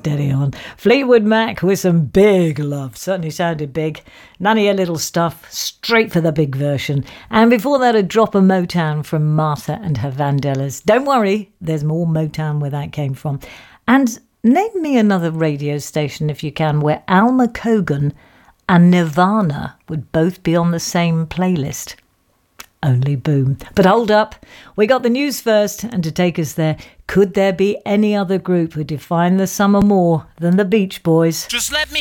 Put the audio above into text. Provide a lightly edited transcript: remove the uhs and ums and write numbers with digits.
steady on. Fleetwood Mac with some big love. Certainly sounded big. None of your little stuff. Straight for the big version. And before that, a drop of Motown from Martha and her Vandellas. Don't worry, there's more Motown where that came from. And name me another radio station, if you can, where Alma Cogan and Nirvana would both be on the same playlist. Only Boom. But hold up, we got the news first, and to take us there, could there be any other group who define the summer more than the Beach Boys? Just let me